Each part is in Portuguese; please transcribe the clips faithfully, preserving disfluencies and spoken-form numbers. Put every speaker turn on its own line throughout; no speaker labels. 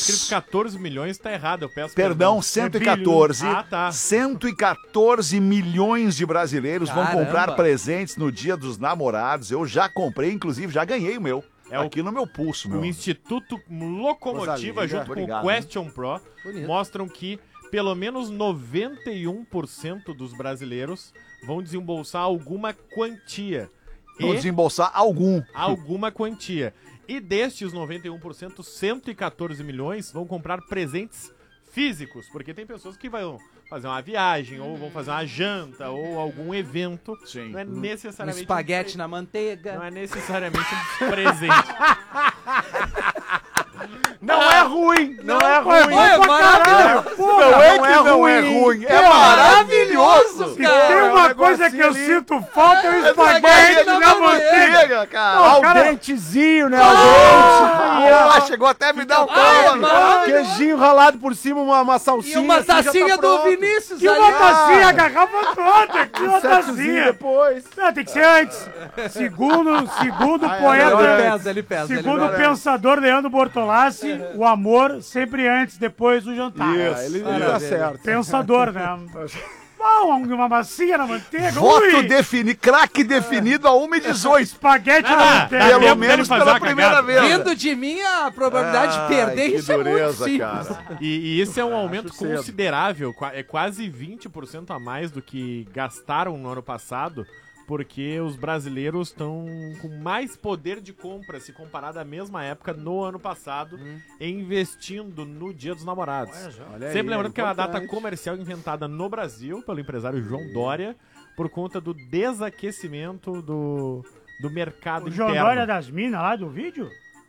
escrito quatorze milhões, tá errado, eu peço
Perdão, cento e quatorze.
Ah, tá.
cento e quatorze milhões de brasileiros
Caramba.
vão comprar presentes no Dia dos Namorados. Eu já comprei, inclusive, já ganhei o meu.
É o-
aqui no meu pulso, meu.
O Instituto Locomotiva,
Coisa linda.
junto
Obrigado,
com o Question Pro,
Bonito.
mostram que pelo menos noventa e um por cento dos brasileiros vão desembolsar alguma quantia.
Vou
E
desembolsar algum.
alguma quantia. E destes noventa e um por cento, cento e quatorze milhões vão comprar presentes físicos, porque tem pessoas que vão fazer uma viagem, ou vão fazer uma janta, ou algum evento.
Sim.
Não é
Um
necessariamente
espaguete
um
na manteiga.
Não é necessariamente um presente.
Não é ruim, não, é
Foi,
ruim.
foi, maravilhoso.
Não é que não é ruim, é maravilhoso.
Se tem uma coisa que eu sinto falta, é o espaguete
na
na manteiga.
Manteiga, cara.
Ó,
Ah, o
cara-
dentezinho, né?
Ah, chegou até a me dar um
Ai,
colo.
mano.
O dentezinho. Queijinho ralado por cima, uma, uma salsinha.
E uma
assim, já tá
tacinha do
pronto.
Vinícius
Que
ali.
uma tacinha, a garrafa toda, que uma
Setozinho
tacinha.
depois.
Não, tem que ser antes. Segundo, segundo
Ah, é,
Ele
poeta,
pesa, ele pesa. ele
segundo o
pesa.
pensador Leandro Bortolassi, o amor sempre antes, depois do jantar.
Ah, ele, ele tá
Maravilha.
certo.
Pensador, né? Ah, uma, uma massinha na manteiga.
Voto
ui,
definido, craque definido a uma e dezoito.
espaguete na
Ah,
manteiga.
dá
Pelo
tempo dele
menos
fazer
pela
uma
primeira
cagada.
vez.
Vindo de mim, a probabilidade de perder,
Ai, que
isso é muito
dureza,
simples.
cara.
E, e isso é um aumento
cedo.
considerável, qua- é quase vinte por cento a mais do que gastaram no ano passado, porque os brasileiros estão com mais poder de compra se comparado à mesma época no ano passado, investindo no Dia dos Namorados.
Olha aí,
Sempre lembrando que é uma data
importante.
comercial inventada no Brasil pelo empresário João Dória, por conta do desaquecimento do, do mercado
O João
interno.
Dória das minas lá do vídeo?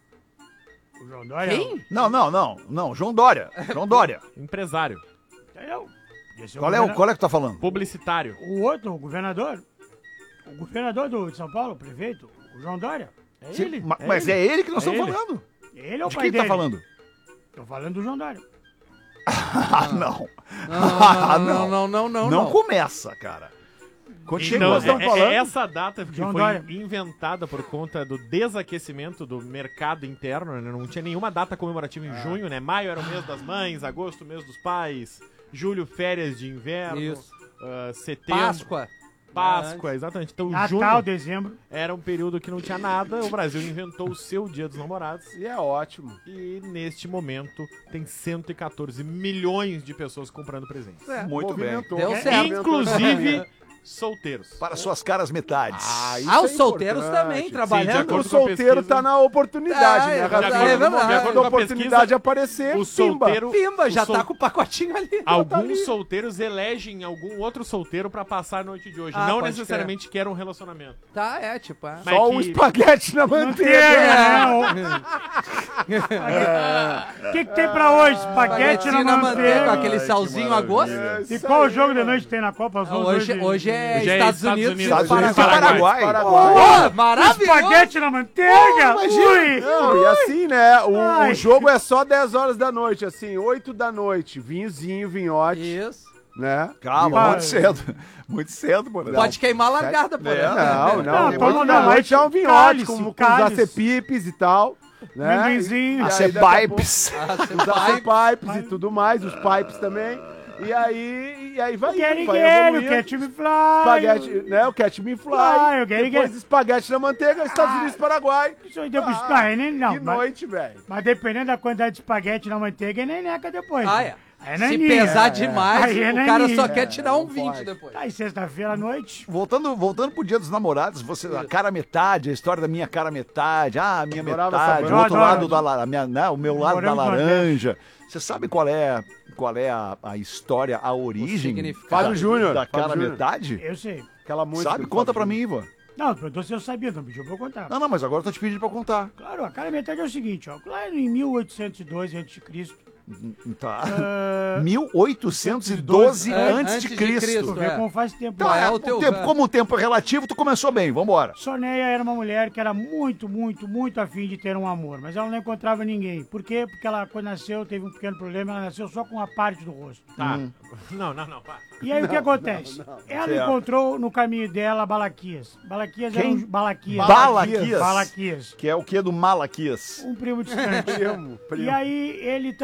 O João Dória.
Quem?
Não, não, não, não. João Dória. João Dória.
Empresário,
Entendeu? Esse
Qual é o,
governa-
qual é que tu tá falando?
publicitário.
O outro, o governador. O governador do, de São Paulo, o prefeito, o João Dória. É
Sim,
ele.
ma-
é
mas
ele.
é ele que nós
É
estamos
ele.
falando.
Ele é o
De
pai
quem que
dele.
tá falando?
Tô falando do João Dória.
Ah, não.
Não, não, não, não, não.
Não começa, cara. Continua,
Então,
nós estamos
é- é
falando.
essa data que
João
foi
Dória.
inventada por conta do desaquecimento do mercado interno, né? Não tinha nenhuma data comemorativa em
Ah.
junho, né? Maio era o mês das mães, agosto o mês dos pais, julho férias de inverno,
Isso.
ah, setembro,
Páscoa.
Páscoa, exatamente. Então
Natal,
junho
dezembro.
era um período que não tinha nada, o Brasil inventou o seu Dia dos Namorados.
E é ótimo.
E neste momento tem cento e quatorze milhões de pessoas comprando presentes.
Muito bem.
Movimentou.
Deu
É,
certo.
movimentou.
Inclusive solteiros.
Para suas caras metades.
Ah, isso
Ah,
é
os solteiros
importante.
também,
Sim, de
trabalhando.
acordo
O
com a
solteiro
pesquisa-
tá na oportunidade,
É,
né?
é
Razão?
verdade, é verdade.
Quando a
Com a
oportunidade
pesquisa,
aparecer,
O
pimba.
solteiro,
Pimba, já
o sol-
tá com o pacotinho ali.
Alguns solteiros elegem algum outro solteiro pra passar a noite de hoje.
Ah,
não
pode
necessariamente quer um relacionamento.
Tá, é, tipo, é.
Mas
Só
que-
um espaguete na manteiga.
Manteiga, né? O que, que tem pra hoje? Espaguete
Paguetinho
na manteiga.
aquele salzinho a gosto.
E qual o jogo de noite tem na Copa? As
Ah,
duas
Hoje, hoje é
Hoje é
Estados
Estados
Unidos,
Unidos,
e
Estados Unidos e
Paraguai.
Paraguai.
Pô, maravilhoso.
Espaguete na manteiga? Ui!
Não, e assim, né? O,
Ai.
o jogo é só dez horas da noite, assim, oito da noite. Vinhozinho, vinhote,
Isso.
né?
Calma,
Vai.
muito cedo. Muito cedo, mano.
Pode queimar a largada, pô.
É,
Não, não.
Não,
oito
toma
da
não,
noite é um vinhote,
cálice,
com, com os
cálice.
acepipes e tal. Né?
Amendoinzinho.
E
A
aí,
ser
daqui a
pipes.
Os acepipes e tudo mais, os pipes também. E aí, e aí vai
Quero,
indo, vai
quero,
evoluindo.
catch me fly.
Espaguete, né? O catch me fly.
Fly, eu quero,
depois
quero.
espaguete na manteiga, Estados
Ah.
Unidos, Paraguai.
Isso aí depois,
Ah,
não, é nem, não,
que
mas,
noite, velho.
mas dependendo da quantidade de espaguete na manteiga, é neneca depois.
Ah,
né?
é.
É
Se
naninha.
pesar
É.
demais,
Aí é
o cara
naninha.
só quer tirar um
não
vinte
pode.
depois.
Tá, e sexta-feira à noite,
Voltando, voltando pro Dia dos Namorados, você, a cara metade, a história da minha cara metade, ah, a minha
Adorava
metade,
essa
o outro
banda.
lado da la- a minha, né, o meu lado da
Moramos no
laranja. Você sabe qual é, qual é a, a história, a origem
significado.
da-
Fábio Júnior,
da
Fábio
cara
Júnior.
metade?
eu sei.
Aquela música.
Sabe?
do
Conta
Fábio
pra mim,
Júnior.
Ivan.
Não, perguntou se eu sabia, não pediu pra eu contar.
Não, não, mas agora eu tô te pedindo pra contar.
Claro, a cara metade é o seguinte, ó. Lá em mil oitocentos e doze antes de Cristo,
Tá.
ah,
mil oitocentos e doze
É,
antes
antes
de
de
Cristo.
Cristo.
tu vê
é.
como faz tempo.
Tá, é
Ah,
o teu-
o tempo,
é.
como o tempo é relativo, tu começou bem, vambora.
Soneia era uma mulher que era muito, muito, muito afim de ter um amor, mas ela não encontrava ninguém. Por quê? Porque ela, quando nasceu, teve um pequeno problema, ela nasceu só com uma parte do rosto.
Tá. Não, não, não. pá.
E aí o que acontece? Ela
Certo.
encontrou no caminho dela Balaquias. Balaquias era
Quem?
um... Balaquias.
Balaquias.
Balaquias.
Que é o que do Malaquias?
Um primo distante.
Primo,
E
primo.
aí ele